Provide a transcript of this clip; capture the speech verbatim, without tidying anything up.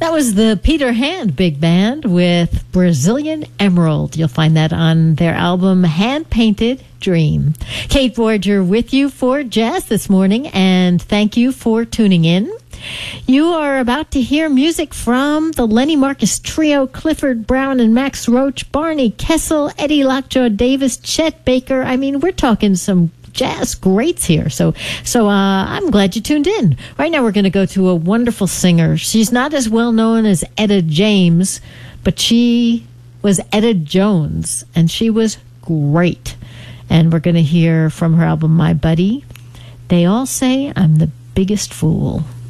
That was the Peter Hand Big Band with Brazilian Emerald. You'll find that on their album Hand Painted Dream. Kate Voyager with you for Jazz this morning, and thank you for tuning in. You are about to hear music from the Lenny Marcus Trio, Clifford Brown and Max Roach, Barney Kessel, Eddie Lockjaw Davis, Chet Baker. I mean, we're talking some jazz greats here. So so uh, I'm glad you tuned in. Right now we're going to go to a wonderful singer. She's not as well known as Etta James, but she was Etta Jones, and she was great. And we're going to hear from her album, My Buddy. They all say I'm the biggest fool.